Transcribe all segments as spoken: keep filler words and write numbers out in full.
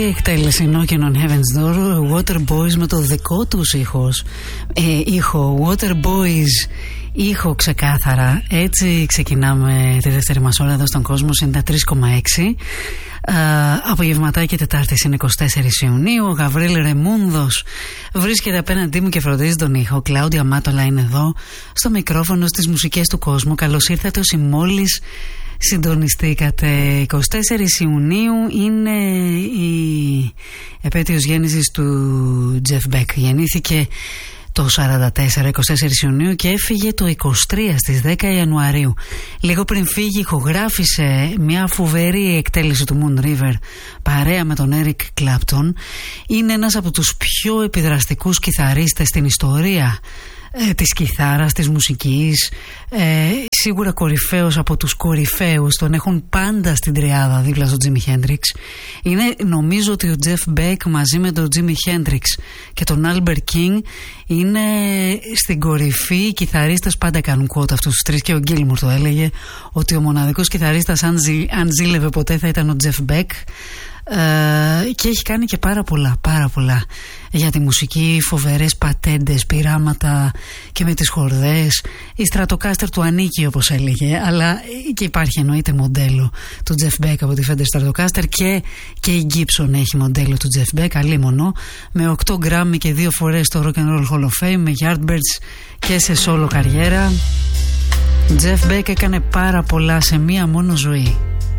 εκτέλεση Knocking on Heaven's Door, Waterboys με το δικό τους ήχος, ε, ήχο, Waterboys ήχο ξεκάθαρα. Έτσι ξεκινάμε τη δεύτερη μας ώρα εδώ στον κόσμο, ενενήντα τρία κόμμα έξι. Uh, απογευματάκι Τετάρτης είναι εικοστή τέταρτη Ιουνίου. Ο Γαβρίλ Ρεμούνδος βρίσκεται απέναντί μου και φροντίζει τον ήχο. Κλάουντια Μάτολα είναι εδώ στο μικρόφωνο στις μουσικές του κόσμου. Καλώς ήρθατε όσοι μόλις συντονιστήκατε. εικοστή τέταρτη Ιουνίου είναι η επέτειος γέννησης του Jeff Beck. Γεννήθηκε το σαράντα τέσσερα, εικοστή τέταρτη Ιουνίου, και έφυγε το είκοσι τρία στις δέκα Ιανουαρίου. Λίγο πριν φύγει ηχογράφησε μια φοβερή εκτέλεση του Moon River παρέα με τον Eric Clapton. Είναι ένας από τους πιο επιδραστικούς κιθαρίστες στην ιστορία ε, της κιθάρας, της μουσικής, ε, σίγουρα κορυφαίος από τους κορυφαίους. Τον έχουν πάντα στην τριάδα δίπλα στο Jimi Hendrix. Είναι, νομίζω ότι ο Jeff Beck μαζί με τον Jimi Hendrix και τον Albert King είναι στην κορυφή. Οι κιθαρίστες πάντα κάνουν quote αυτούς τους τρεις, και ο Gilmour το έλεγε ότι ο μοναδικός κιθαρίστας αν, ζη, αν ζήλευε ποτέ θα ήταν ο Jeff Beck. Uh, και έχει κάνει και πάρα πολλά, πάρα πολλά για τη μουσική, φοβερές πατέντες, πειράματα και με τις χορδές. Η Stratocaster του ανήκει, όπως έλεγε, αλλά και υπάρχει εννοείται μοντέλο του Jeff Beck από τη Fender Stratocaster, και, και η Gibson έχει μοντέλο του Jeff Beck, αλίμονο, με οκτώ Grammy και δύο φορές στο Rock and Roll Hall of Fame, με Yardbirds και σε solo καριέρα. Jeff Beck έκανε πάρα πολλά σε μία μόνο ζωή.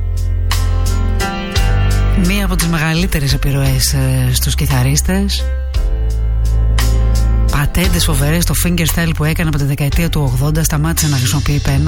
Μία από τις μεγαλύτερες επιρροές ε, στους κιθαρίστες. Πατέντες φοβερές, το fingerstyle που έκανε από τη δεκαετία του ογδόντα, σταμάτησε να χρησιμοποιεί πένα.